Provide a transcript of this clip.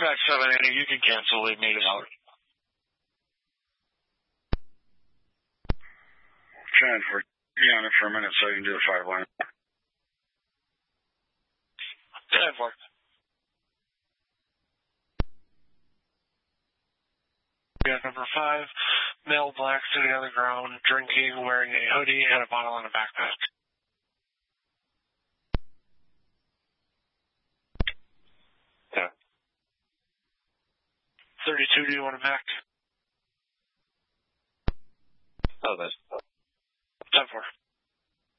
Dispatch 780, you can cancel, leave me out. 10 for on it for a minute so you can do the 5 line. 10 for. We have number 5, male black sitting on the ground, drinking, wearing a hoodie and a bottle and a backpack. Yeah. 32, do you want it back? Oh, that's 10 for.